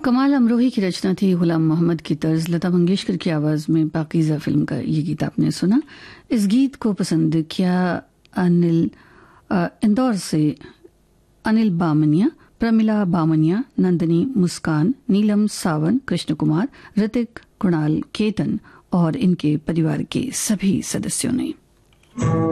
कमाल अमरोही की रचना थी, गुलाम मोहम्मद की तर्ज, लता मंगेशकर की आवाज़ में पाकीज़ा फिल्म का ये गीत आपने सुना। इस गीत को पसंद किया इंदौर से अनिल बामनिया, प्रमिला बामनिया, नंदनी मुस्कान, नीलम सावन, कृष्ण कुमार, ऋतिक, कुणाल, केतन और इनके परिवार के सभी सदस्यों ने।